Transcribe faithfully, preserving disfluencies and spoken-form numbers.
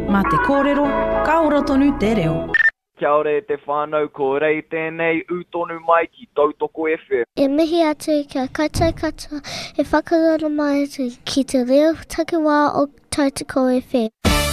Mā te kōrero, ka ora tonu te reo. Kia ora te whānau, ko rei tēnei utonu mai ki Tautoko F M. E mihi atu kia kaitai katoa e whakarara mai atu ki te reo takiwā o Tautoko F M.